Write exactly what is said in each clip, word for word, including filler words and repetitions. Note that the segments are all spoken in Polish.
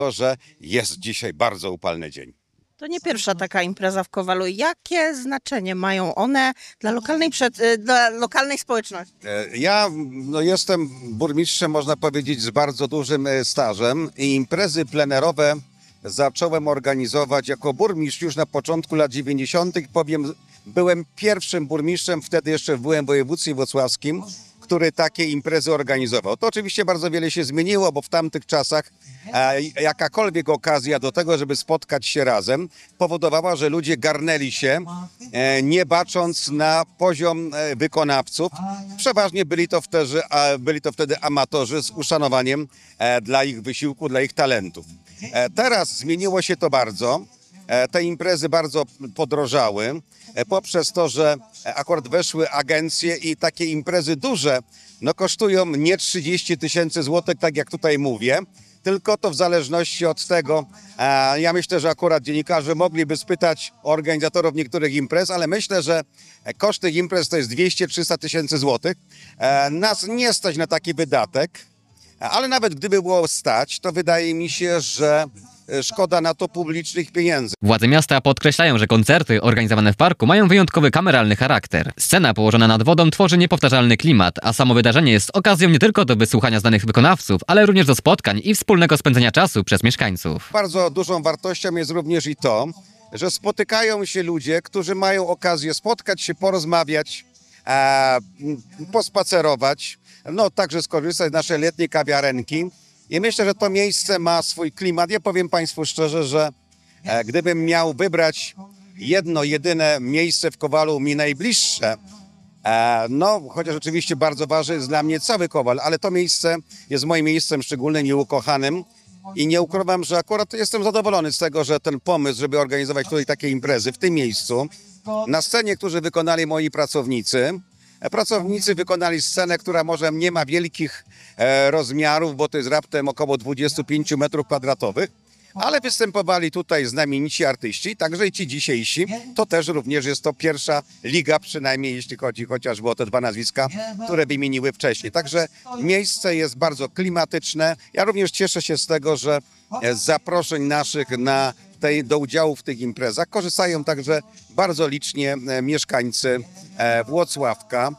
To, że jest dzisiaj bardzo upalny dzień. To nie pierwsza taka impreza w Kowalu. Jakie znaczenie mają one dla lokalnej, przed, dla lokalnej społeczności? E, Ja no, jestem burmistrzem, można powiedzieć, z bardzo dużym e, stażem i imprezy plenerowe zacząłem organizować jako burmistrz już na początku lat dziewięćdziesiątych. Powiem, byłem pierwszym burmistrzem, wtedy jeszcze w byłym województwie włocławskim, który takie imprezy organizował. To oczywiście bardzo wiele się zmieniło, bo w tamtych czasach e, jakakolwiek okazja do tego, żeby spotkać się razem, powodowała, że ludzie garnęli się, e, nie bacząc na poziom e, wykonawców. Przeważnie byli to wtedy, a, byli to wtedy amatorzy z uszanowaniem e, dla ich wysiłku, dla ich talentów. E, teraz zmieniło się to bardzo. E, te imprezy bardzo podrożały e, poprzez to, że akurat weszły agencje i takie imprezy duże no, kosztują nie trzydzieści tysięcy złotych, tak jak tutaj mówię, tylko to w zależności od tego, e, ja myślę, że akurat dziennikarze mogliby spytać organizatorów niektórych imprez, ale myślę, że koszt tych imprez to jest dwieście do trzystu tysięcy złotych. E, nas nie stać na taki wydatek, ale nawet gdyby było stać, to wydaje mi się, że szkoda na to publicznych pieniędzy. Władze miasta podkreślają, że koncerty organizowane w parku mają wyjątkowy kameralny charakter. Scena położona nad wodą tworzy niepowtarzalny klimat, a samo wydarzenie jest okazją nie tylko do wysłuchania znanych wykonawców, ale również do spotkań i wspólnego spędzenia czasu przez mieszkańców. Bardzo dużą wartością jest również i to, że spotykają się ludzie, którzy mają okazję spotkać się, porozmawiać, e, pospacerować, no także skorzystać z naszej letniej kawiarenki. I myślę, że to miejsce ma swój klimat. Ja powiem Państwu szczerze, że e, gdybym miał wybrać jedno, jedyne miejsce w Kowalu mi najbliższe, e, no chociaż oczywiście bardzo ważny jest dla mnie cały Kowal, ale to miejsce jest moim miejscem szczególnym i ukochanym. I nie ukrywam, że akurat jestem zadowolony z tego, że ten pomysł, żeby organizować tutaj takie imprezy w tym miejscu, na scenie, którzy wykonali moi pracownicy, Pracownicy wykonali scenę, która może nie ma wielkich e, rozmiarów, bo to jest raptem około dwadzieścia pięć metrów kwadratowych, ale występowali tutaj znamienici artyści, także i ci dzisiejsi. To też również jest to pierwsza liga, przynajmniej jeśli chodzi chociażby o te dwa nazwiska, które wymieniły wcześniej. Także miejsce jest bardzo klimatyczne. Ja również cieszę się z tego, że z zaproszeń naszych na tej, do udziału w tych imprezach korzystają także bardzo licznie mieszkańcy Włocławka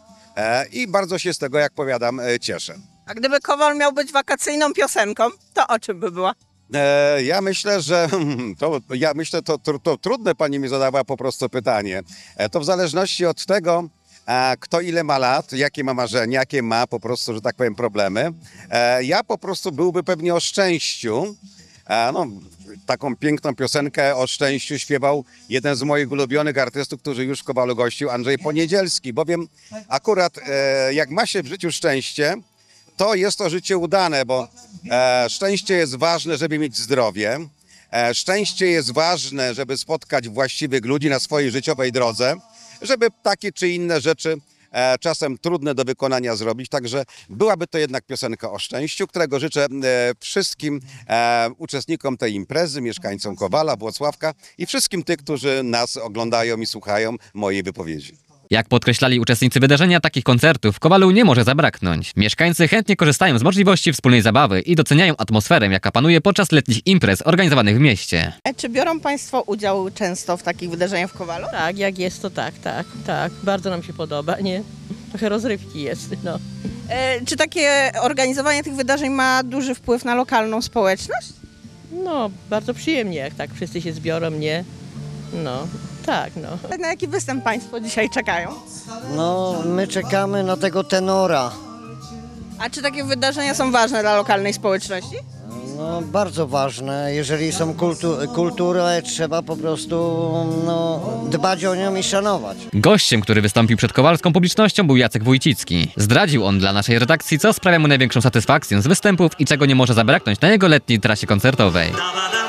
i bardzo się z tego, jak powiadam, cieszę. A gdyby Kowal miał być wakacyjną piosenką, to o czym by była? E, ja myślę, że to, ja myślę, to, to, to trudne pani mi zadała po prostu pytanie. E, to w zależności od tego, e, kto ile ma lat, jakie ma marzenia, jakie ma po prostu, że tak powiem, problemy. E, ja po prostu byłby pewnie o szczęściu. E, no, taką piękną piosenkę o szczęściu śpiewał jeden z moich ulubionych artystów, który już w Kowalu gościł, Andrzej Poniedzielski. Bowiem akurat e, jak ma się w życiu szczęście, to jest to życie udane, bo e, szczęście jest ważne, żeby mieć zdrowie. E, szczęście jest ważne, żeby spotkać właściwych ludzi na swojej życiowej drodze, żeby takie czy inne rzeczy e, czasem trudne do wykonania zrobić. Także byłaby to jednak piosenka o szczęściu, którego życzę e, wszystkim e, uczestnikom tej imprezy, mieszkańcom Kowala, Włocławka i wszystkim tych, którzy nas oglądają i słuchają mojej wypowiedzi. Jak podkreślali uczestnicy wydarzenia, takich koncertów w Kowalu nie może zabraknąć. Mieszkańcy chętnie korzystają z możliwości wspólnej zabawy i doceniają atmosferę, jaka panuje podczas letnich imprez organizowanych w mieście. E, czy biorą Państwo udział często w takich wydarzeniach w Kowalu? Tak, jak jest, to tak, tak, tak. Bardzo nam się podoba, nie? Trochę rozrywki jest, no. E, czy takie organizowanie tych wydarzeń ma duży wpływ na lokalną społeczność? No, bardzo przyjemnie, jak tak wszyscy się zbiorą, nie? No, tak, no. Na jaki występ Państwo dzisiaj czekają? No, my czekamy na tego tenora. A czy takie wydarzenia są ważne dla lokalnej społeczności? No, bardzo ważne. Jeżeli są kultu kulturę, trzeba po prostu no, dbać o nią i szanować. Gościem, który wystąpił przed kowalską publicznością, był Jacek Wójcicki. Zdradził on dla naszej redakcji, co sprawia mu największą satysfakcję z występów i czego nie może zabraknąć na jego letniej trasie koncertowej.